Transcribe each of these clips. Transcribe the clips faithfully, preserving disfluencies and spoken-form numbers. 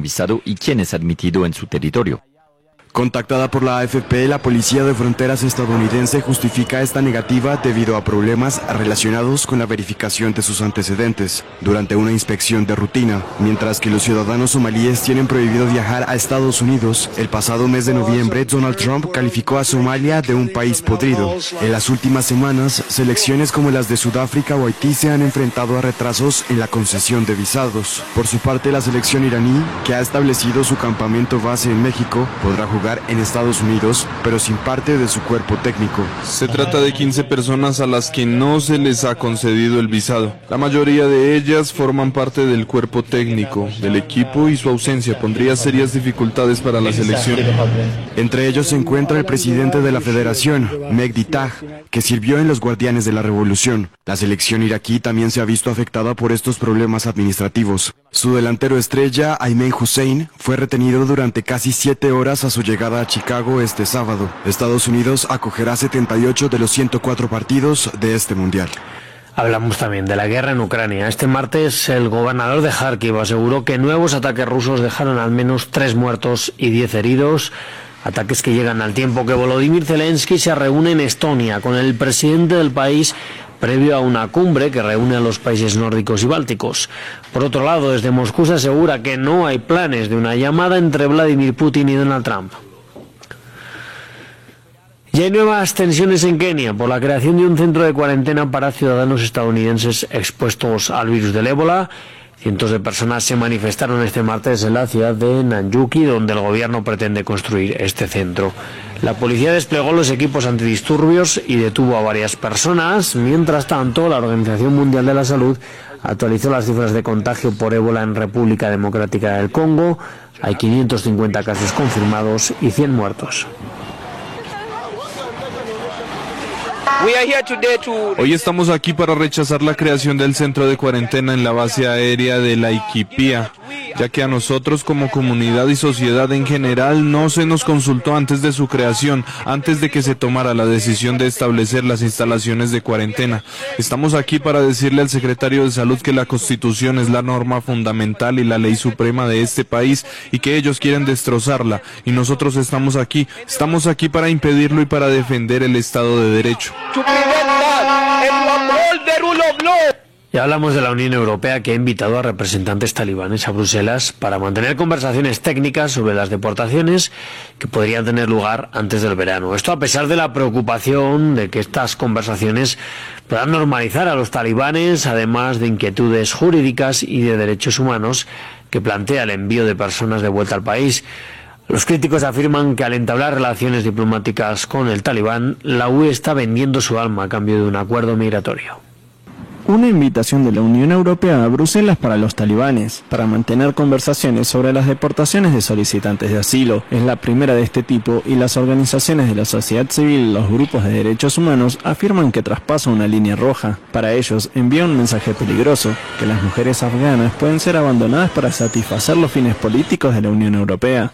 visado y quién es admitido en su territorio. Contactada por la A F P, la Policía de Fronteras estadounidense justifica esta negativa debido a problemas relacionados con la verificación de sus antecedentes durante una inspección de rutina. Mientras que los ciudadanos somalíes tienen prohibido viajar a Estados Unidos, el pasado mes de noviembre Donald Trump calificó a Somalia de un país podrido. En las últimas semanas, selecciones como las de Sudáfrica o Haití se han enfrentado a retrasos en la concesión de visados. Por su parte, la selección iraní, que ha establecido su campamento base en México, podrá jugar en Estados Unidos, pero sin parte de su cuerpo técnico. Se trata de quince personas a las que no se les ha concedido el visado. La mayoría de ellas forman parte del cuerpo técnico del equipo y su ausencia pondría serias dificultades para la selección. Entre ellos se encuentra el presidente de la federación, Mehdi Tag, que sirvió en los Guardianes de la Revolución. La selección iraquí también se ha visto afectada por estos problemas administrativos. Su delantero estrella, Aymen Hussein, fue retenido durante casi siete horas a su llegada a Chicago este sábado. Estados Unidos acogerá setenta y ocho de los ciento cuatro partidos de este mundial. Hablamos también de la guerra en Ucrania. Este martes el gobernador de Kharkiv aseguró que nuevos ataques rusos dejaron al menos tres muertos y diez heridos. Ataques que llegan al tiempo que Volodymyr Zelensky se reúne en Estonia con el presidente del país previo a una cumbre que reúne a los países nórdicos y bálticos. Por otro lado, desde Moscú se asegura que no hay planes de una llamada entre Vladimir Putin y Donald Trump. Y hay nuevas tensiones en Kenia por la creación de un centro de cuarentena para ciudadanos estadounidenses expuestos al virus del ébola. Cientos de personas se manifestaron este martes en la ciudad de Nanyuki, donde el gobierno pretende construir este centro. La policía desplegó los equipos antidisturbios y detuvo a varias personas. Mientras tanto, la Organización Mundial de la Salud actualizó las cifras de contagio por ébola en República Democrática del Congo. Hay quinientos cincuenta casos confirmados y cien muertos. Hoy estamos aquí para rechazar la creación del centro de cuarentena en la base aérea de Laikipia, ya que a nosotros como comunidad y sociedad en general no se nos consultó antes de su creación, antes de que se tomara la decisión de establecer las instalaciones de cuarentena. Estamos aquí para decirle al secretario de Salud que la Constitución es la norma fundamental y la ley suprema de este país y que ellos quieren destrozarla, y nosotros estamos aquí, estamos aquí para impedirlo y para defender el Estado de Derecho. Y hablamos de la Unión Europea, que ha invitado a representantes talibanes a Bruselas para mantener conversaciones técnicas sobre las deportaciones que podrían tener lugar antes del verano. Esto a pesar de la preocupación de que estas conversaciones puedan normalizar a los talibanes, además de inquietudes jurídicas y de derechos humanos que plantea el envío de personas de vuelta al país. Los críticos afirman que al entablar relaciones diplomáticas con el talibán, la U E está vendiendo su alma a cambio de un acuerdo migratorio. Una invitación de la Unión Europea a Bruselas para los talibanes, para mantener conversaciones sobre las deportaciones de solicitantes de asilo. Es la primera de este tipo y las organizaciones de la sociedad civil y los grupos de derechos humanos afirman que traspasa una línea roja. Para ellos envía un mensaje peligroso, que las mujeres afganas pueden ser abandonadas para satisfacer los fines políticos de la Unión Europea.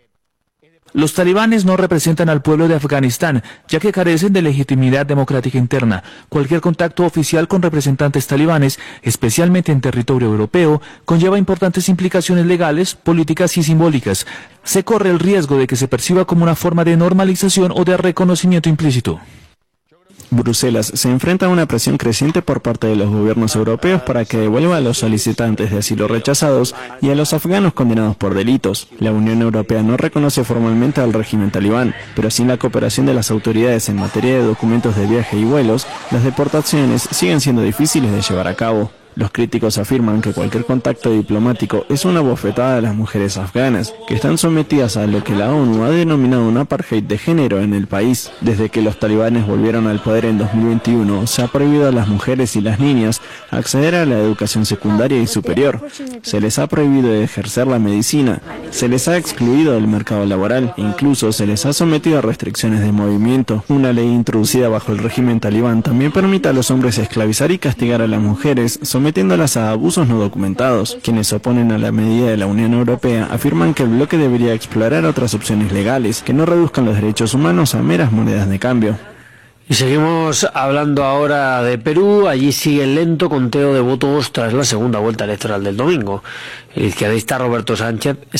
Los talibanes no representan al pueblo de Afganistán, ya que carecen de legitimidad democrática interna. Cualquier contacto oficial con representantes talibanes, especialmente en territorio europeo, conlleva importantes implicaciones legales, políticas y simbólicas. Se corre el riesgo de que se perciba como una forma de normalización o de reconocimiento implícito. Bruselas se enfrenta a una presión creciente por parte de los gobiernos europeos para que devuelva a los solicitantes de asilo rechazados y a los afganos condenados por delitos. La Unión Europea no reconoce formalmente al régimen talibán, pero sin la cooperación de las autoridades en materia de documentos de viaje y vuelos, las deportaciones siguen siendo difíciles de llevar a cabo. Los críticos afirman que cualquier contacto diplomático es una bofetada a las mujeres afganas, que están sometidas a lo que la ONU ha denominado un apartheid de género en el país. Desde que los talibanes volvieron al poder en dos mil veintiuno, se ha prohibido a las mujeres y las niñas acceder a la educación secundaria y superior. Se les ha prohibido ejercer la medicina, se les ha excluido del mercado laboral e incluso se les ha sometido a restricciones de movimiento. Una ley introducida bajo el régimen talibán también permite a los hombres esclavizar y castigar a las mujeres, sometiéndolas a abusos no documentados. Quienes se oponen a la medida de la Unión Europea afirman que el bloque debería explorar otras opciones legales que no reduzcan los derechos humanos a meras monedas de cambio. Y seguimos hablando ahora de Perú. Allí sigue el lento conteo de votos tras la segunda vuelta electoral del domingo. El izquierdista Roberto Sánchez